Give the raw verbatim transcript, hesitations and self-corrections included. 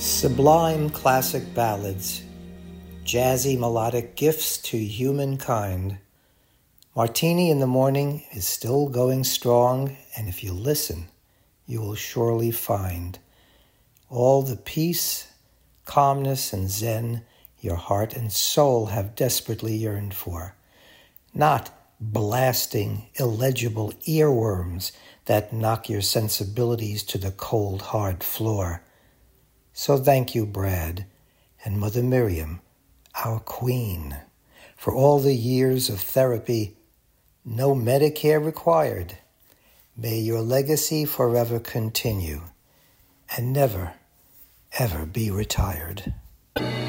Sublime classic ballads, jazzy melodic gifts to humankind. Martini in the Morning is still going strong, and if you listen, you will surely find all the peace, calmness, and zen your heart and soul have desperately yearned for. Not blasting, illegible earworms that knock your sensibilities to the cold, hard floor. So thank you, Brad, and Mother Miriam, our queen, for all the years of therapy, no Medicare required. May your legacy forever continue and never, ever be retired.